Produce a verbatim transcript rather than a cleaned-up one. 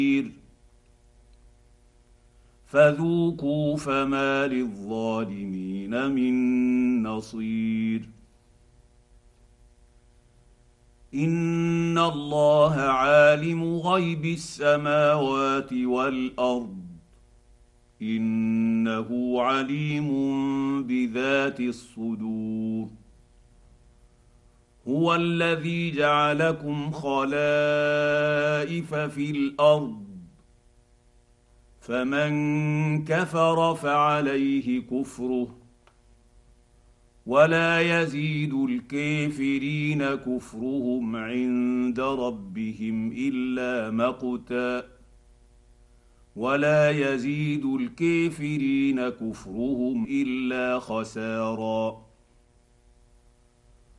فذوقوا فما للظالمين من نصير. ان الله عالم غيب السماوات والارض انه عليم بذات الصدور. هو الذي جعلكم خلائف في الارض فمن كفر فعليه كفره ولا يزيد الكافرين كفرهم عند ربهم الا مقتا ولا يزيد الكافرين كفرهم الا خسارا.